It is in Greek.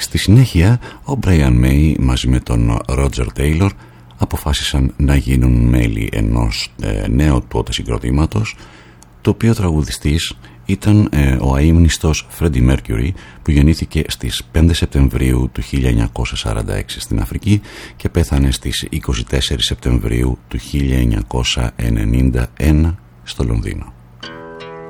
Στη συνέχεια ο Brian May μαζί με τον Roger Taylor αποφάσισαν να γίνουν μέλη ενός νέου τότε συγκροτήματος, το οποίο τραγουδιστής ήταν ο αείμνηστος Freddie Mercury, που γεννήθηκε στις 5 Σεπτεμβρίου του 1946 στην Αφρική και πέθανε στις 24 Σεπτεμβρίου του 1991 στο Λονδίνο.